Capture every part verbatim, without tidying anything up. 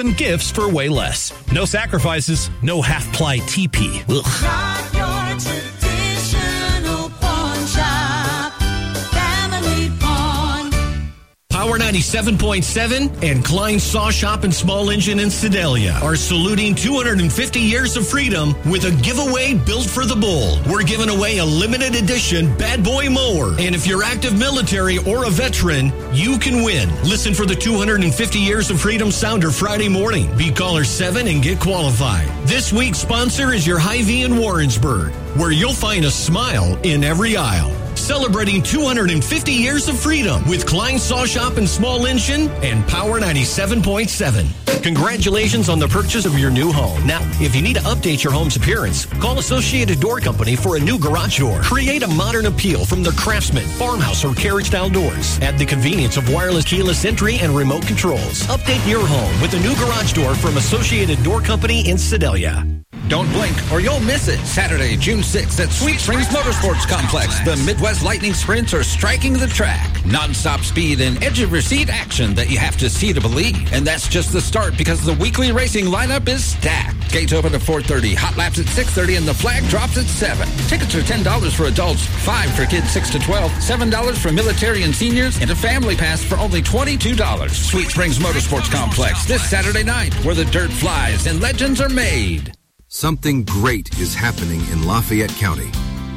custom gifts for way less. No sacrifices, no half-ply teepee. Ugh. Not your traditional pawn shop. Family Pawn. Power ninety-seven point seven and Klein Saw Shop and Small Engine in Sedalia are saluting two hundred fifty years of freedom with a giveaway built for the bull. We're giving away a limited edition Bad Boy mower. And if you're active military or a veteran, you can win. Listen for the two hundred fifty years of freedom sounder Friday morning. Be caller seven and get qualified. This week's sponsor is your Hy-Vee in Warrensburg, where you'll find a smile in every aisle. Celebrating two hundred fifty years of freedom with Klein Saw Shop and Small Engine and Power ninety-seven point seven. Congratulations on the purchase of your new home. Now, if you need to update your home's appearance, call Associated Door Company for a new garage door. Create a modern appeal from their Craftsman, farmhouse, or carriage-style doors. Add the convenience of wireless keyless entry and remote controls. Update your home with a new garage door from Associated Door Company in Sedalia. Don't blink or you'll miss it. Saturday, June sixth at Sweet Springs Motorsports Complex. The Midwest Lightning Sprints are striking the track. Non-stop speed and edge-of-your-seat action that you have to see to believe. And that's just the start because the weekly racing lineup is stacked. Gates open at four thirty, hot laps at six thirty, and the flag drops at seven. Tickets are ten dollars for adults, five dollars for kids six to twelve, seven dollars for military and seniors, and a family pass for only twenty-two dollars. Sweet Springs Motorsports Complex this Saturday night, where the dirt flies and legends are made. Something great is happening in Lafayette County.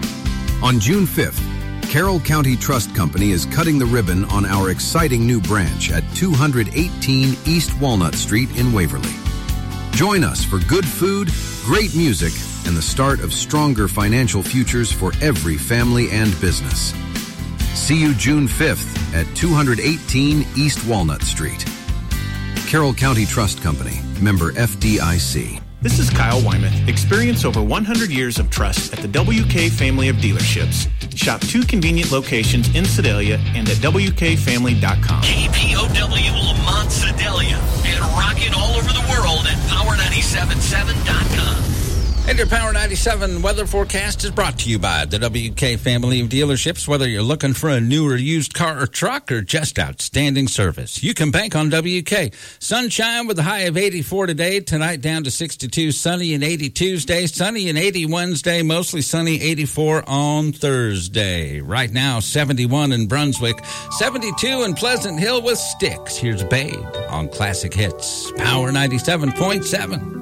On June fifth, Carroll County Trust Company is cutting the ribbon on our exciting new branch at two eighteen East Walnut Street in Waverly. Join us for good food, great music, and the start of stronger financial futures for every family and business. See you June fifth at two eighteen East Walnut Street. Carroll County Trust Company, member F D I C. This is Kyle Wyman. Experience over one hundred years of trust at the W K family of dealerships. Shop two convenient locations in Sedalia and at W K family dot com. K P O W Lamont Sedalia and rocking all over the world at power nine seven seven dot com. And your Power ninety-seven weather forecast is brought to you by the W K family of dealerships. Whether you're looking for a new or used car or truck or just outstanding service, you can bank on W K. Sunshine with a high of eighty-four today. Tonight down to sixty-two. Sunny and eighty Tuesday. Sunny and eighty Wednesday. Mostly sunny, eighty-four on Thursday. Right now, seventy-one in Brunswick. seventy-two in Pleasant Hill with Styx. Here's Babe on Classic Hits. Power ninety-seven point seven.